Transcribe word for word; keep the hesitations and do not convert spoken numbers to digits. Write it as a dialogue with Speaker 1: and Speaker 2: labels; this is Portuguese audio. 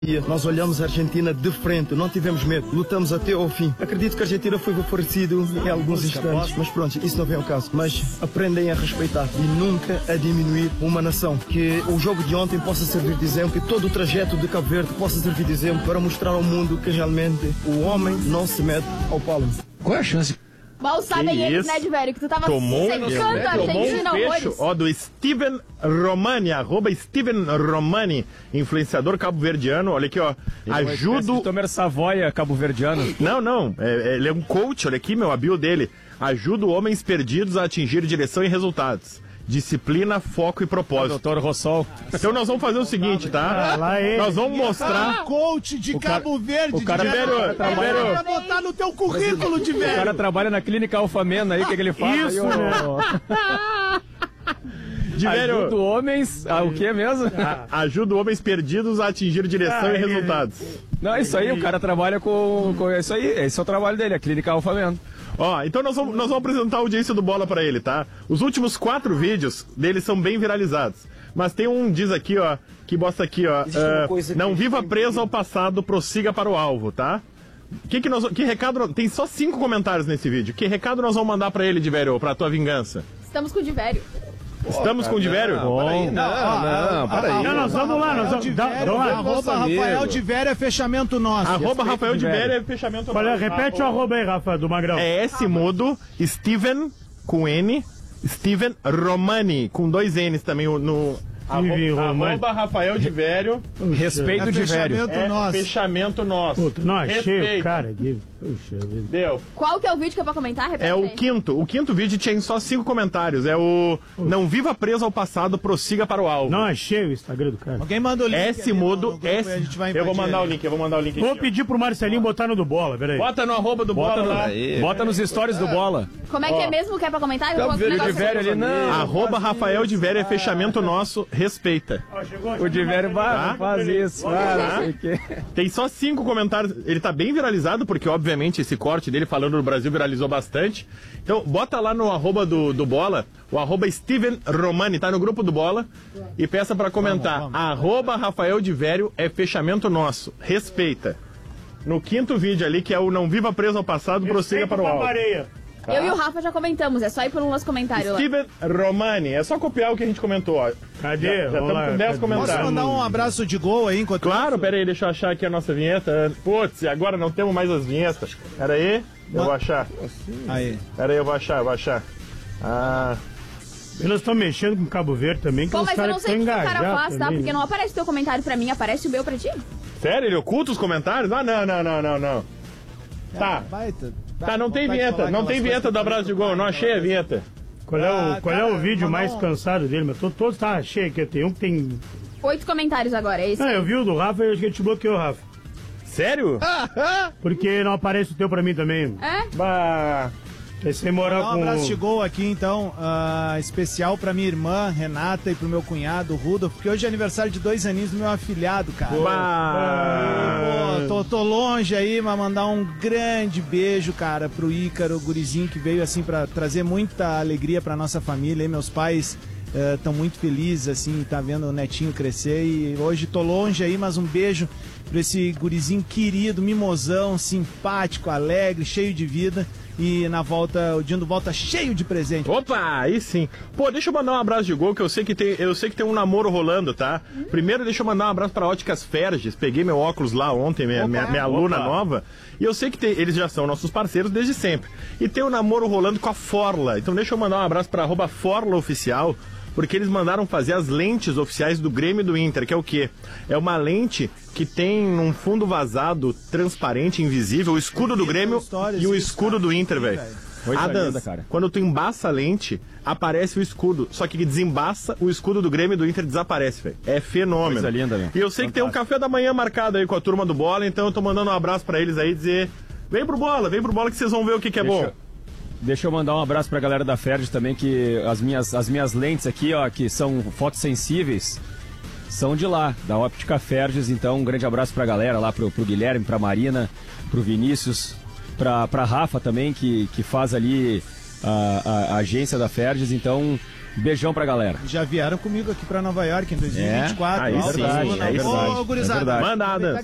Speaker 1: Nós olhamos a Argentina de frente, não tivemos medo, lutamos até ao fim. Acredito que a Argentina foi favorecido em alguns instantes, mas pronto, isso não vem ao caso. Mas aprendem a respeitar e nunca a diminuir uma nação. Que o jogo de ontem possa servir de exemplo, que todo o trajeto de Cabo Verde possa servir de exemplo para mostrar ao mundo que realmente o homem não se mete ao palo.
Speaker 2: Qual é a chance?
Speaker 3: Mal sabem
Speaker 4: Que
Speaker 3: eles,
Speaker 4: isso?
Speaker 3: né, de velho, que tu tava
Speaker 4: Tomou,
Speaker 3: secando
Speaker 4: né?
Speaker 3: a
Speaker 4: Tomou
Speaker 3: Argentina,
Speaker 4: um fecho,
Speaker 3: horrores.
Speaker 4: ó, do Steven Romani, arroba Steven Romani, influenciador cabo-verdiano. Olha aqui, ó, ajudo...
Speaker 5: Tomer Savoia, cabo-verdiano.
Speaker 4: Não, não, é, ele é um coach, olha aqui, meu, a bio dele. Ajuda homens perdidos a atingir direção e resultados. Disciplina, foco e propósito.
Speaker 5: doutor Rossol.
Speaker 4: Então nós vamos fazer o seguinte, tá?
Speaker 6: Ah, lá ele.
Speaker 4: Nós vamos mostrar...
Speaker 6: Coach de
Speaker 5: O cara-
Speaker 6: Cabo Verde.
Speaker 5: o cara-
Speaker 6: de
Speaker 4: Tibério,
Speaker 6: Verde.
Speaker 4: Tibério.
Speaker 6: Vai botar no teu currículo, de
Speaker 5: O cara
Speaker 6: velho.
Speaker 5: trabalha na clínica Alfamena aí, o que, que ele faz?
Speaker 6: Isso,
Speaker 5: aí,
Speaker 6: né?
Speaker 4: Tibério,
Speaker 5: Ajuda homens a o que mesmo?
Speaker 4: ajuda homens perdidos a atingir direção
Speaker 6: Ah,
Speaker 4: e
Speaker 6: ele-
Speaker 4: resultados.
Speaker 5: Não, isso aí, o cara trabalha com, com isso aí, esse é o trabalho dele, a clínica Alfamena.
Speaker 4: Ó, então nós vamos, nós vamos apresentar a audiência do Bola pra ele, tá? Os últimos quatro vídeos dele são bem viralizados. Mas tem um, diz aqui, ó, que bosta aqui, ó. ah, não viva preso ao passado, prossiga para o alvo, tá? Que, que, nós, que recado... Tem só cinco comentários nesse vídeo. Que recado nós vamos mandar pra ele, Divério, pra tua vingança?
Speaker 3: Estamos com o Divério.
Speaker 4: Estamos com o Divério?
Speaker 5: Não, peraí, não, não, peraí.
Speaker 6: Não, nós vamos lá, nós vamos.
Speaker 5: De
Speaker 6: dá-
Speaker 5: velho,
Speaker 6: dá uma-
Speaker 5: meu
Speaker 6: Arroba
Speaker 5: amigo.
Speaker 6: Rafael de Vera é fechamento nosso.
Speaker 4: Arroba Rafael
Speaker 5: Divério.
Speaker 4: Divério é fechamento...
Speaker 6: Olha, repete o arroba aí, Rafa, do Magrão.
Speaker 4: É S mudo, Steven, com N, Steven Romani, com dois N's também no...
Speaker 6: Steven
Speaker 4: Arroba,
Speaker 6: Romani.
Speaker 4: arroba Rafael Divério.
Speaker 5: Respeito
Speaker 6: É
Speaker 5: de velho.
Speaker 6: fechamento
Speaker 4: É
Speaker 6: nosso.
Speaker 4: fechamento nosso.
Speaker 6: Puta, não achei
Speaker 4: Respeito.
Speaker 6: o cara aqui. Puxa vida.
Speaker 4: Deu.
Speaker 3: Qual que é o vídeo que é pra comentar? Repete
Speaker 4: É o
Speaker 3: aí.
Speaker 4: quinto. O quinto vídeo tinha só cinco comentários. É o Não viva preso ao passado, prossiga para o alvo.
Speaker 6: Não achei o Instagram do cara.
Speaker 7: Alguém manda o link.
Speaker 4: S
Speaker 7: ali no-
Speaker 4: mudo,
Speaker 7: no grupo
Speaker 4: S.
Speaker 7: e a gente vai
Speaker 4: Eu vou
Speaker 7: invadir
Speaker 4: mandar o
Speaker 7: ali.
Speaker 4: link, eu vou mandar o link
Speaker 6: Vou
Speaker 4: aqui.
Speaker 6: pedir pro Marcelinho botar no do bola, peraí.
Speaker 4: Bota no arroba do
Speaker 5: Bota,
Speaker 4: bola
Speaker 5: no,
Speaker 4: lá.
Speaker 5: bota nos stories do Bola.
Speaker 3: Como é que é mesmo que é pra comentar? Eu
Speaker 5: Cabo
Speaker 3: vou
Speaker 5: Verde
Speaker 3: negócio
Speaker 5: de velho
Speaker 3: aqui.
Speaker 5: ali, não.
Speaker 4: Arroba Rafael de Vera é fechamento nosso, respeita.
Speaker 6: Ó, chegou,
Speaker 5: O de velho vai, faz isso. Ah, não sei o quê.
Speaker 4: Tem só cinco comentários. Ele tá bem viralizado, porque obviamente esse corte dele falando no Brasil viralizou bastante. Então bota lá no arroba do, do Bola, o arroba Steven Romani, tá no grupo do Bola, e peça pra comentar.
Speaker 7: Vamos, vamos.
Speaker 4: Arroba Rafael de Vério é fechamento nosso, respeita. No quinto vídeo ali, que é o Não Viva Preso ao Passado, prossiga para o alvo.
Speaker 6: areia.
Speaker 3: Eu e o Rafa já comentamos, é só ir por um nosso comentário lá.
Speaker 4: Steven Romani, é só copiar o que a gente comentou, ó.
Speaker 6: Cadê?
Speaker 4: Já- já
Speaker 6: Vamos
Speaker 4: estamos
Speaker 6: lá,
Speaker 4: com dez
Speaker 6: cadê?
Speaker 4: comentários.
Speaker 7: Posso mandar um abraço de gol aí enquanto
Speaker 4: Claro, pera aí, deixa eu achar aqui a nossa vinheta. Putz, e agora não temos mais as vinhetas. Pera aí, eu vou achar.
Speaker 7: Aí.
Speaker 4: Pera aí, eu vou achar, eu vou achar. Ah,
Speaker 6: Eles estão mexendo com Cabo Verde também, que
Speaker 3: Pô,
Speaker 6: os
Speaker 3: mas eu
Speaker 6: caras
Speaker 3: não
Speaker 6: estão
Speaker 3: sei o que o cara
Speaker 6: engajados
Speaker 3: faz, tá?
Speaker 6: também,
Speaker 3: Porque
Speaker 6: né?
Speaker 3: não aparece o teu comentário pra mim, aparece o meu pra ti.
Speaker 4: sério? Ele oculta os comentários? Ah, não, não, não, não, não. Tá,
Speaker 7: Baita.
Speaker 4: tá, não tem vinheta, não tem vinheta do abraço de gol, não achei a vinheta.
Speaker 6: Qual é o,
Speaker 7: Ah,
Speaker 6: qual é
Speaker 7: cara,
Speaker 6: o vídeo
Speaker 7: mandar
Speaker 6: mais
Speaker 7: um-
Speaker 6: cansado dele? Mas to- todos tá cheio aqui. Tem um que tem.
Speaker 3: Oito comentários agora, é isso.
Speaker 6: Não, eu vi o do Rafa e eu acho que ele te bloqueou, Rafa.
Speaker 4: Sério?
Speaker 6: Porque não aparece o teu pra mim também.
Speaker 3: É?
Speaker 4: Bah.
Speaker 6: É sem moral
Speaker 7: Dá um
Speaker 6: com.
Speaker 7: abraço de gol aqui, então, ah, especial pra minha irmã, Renata, e pro meu cunhado, Rudolf, porque hoje é aniversário de dois aninhos do meu afilhado, cara.
Speaker 4: Bah.
Speaker 7: Pô, tô, tô longe aí, mas mandar um grande beijo, cara, pro Ícaro, o gurizinho que veio, assim, pra trazer muita alegria pra nossa família. E meus pais estão muito felizes, assim, tá vendo o netinho crescer. E hoje tô longe aí, mas um beijo pra esse gurizinho querido, mimosão, simpático, alegre, cheio de vida. E na volta, o Dindo volta cheio de presente.
Speaker 4: Opa, aí sim. Pô, deixa eu mandar um abraço de gol, que eu sei que tem, eu sei que tem um namoro rolando, tá? Primeiro, deixa eu mandar um abraço pra Óticas Ferges. Peguei meu óculos lá ontem, minha, minha, minha aluna
Speaker 6: Opa.
Speaker 4: nova. E eu sei que tem, eles já são nossos parceiros desde sempre. E tem um namoro rolando com a Forla. Então deixa eu mandar um abraço pra arroba Forla Oficial, porque eles mandaram fazer as lentes oficiais do Grêmio e do Inter, que é o quê? É uma lente que tem um fundo vazado, transparente, invisível, o escudo do Grêmio e o escudo do Inter, velho.
Speaker 5: Coisa
Speaker 4: Adams,
Speaker 5: linda, cara.
Speaker 4: quando tu embaça a lente, aparece o escudo. Só que desembaça, o escudo do Grêmio e do Inter desaparece, velho. É fenômeno.
Speaker 5: Coisa linda, meu.
Speaker 4: E eu sei que tem um café da manhã marcado aí com a turma do Bola, então eu tô mandando um abraço pra eles aí, dizer: vem pro Bola, vem pro Bola que vocês vão ver o que, que é
Speaker 5: Deixa
Speaker 4: bom.
Speaker 5: eu- Deixa eu mandar um abraço pra galera da Ferdi também, que as minhas, as minhas lentes aqui, ó, que são fotossensíveis, são de lá, da Óptica Ferges. Então um grande abraço pra galera lá, pro, pro Guilherme, pra Marina, pro Vinícius, pra, pra Rafa também, que, que faz ali a, a- a agência da Ferges, então beijão pra galera.
Speaker 7: Já vieram comigo aqui pra Nova York em dois mil e vinte e quatro.
Speaker 4: É? Aí
Speaker 7: Ó,
Speaker 4: sim,
Speaker 7: Ô,
Speaker 4: é verdade,
Speaker 7: gurizada,
Speaker 5: é verdade.
Speaker 4: Mandada.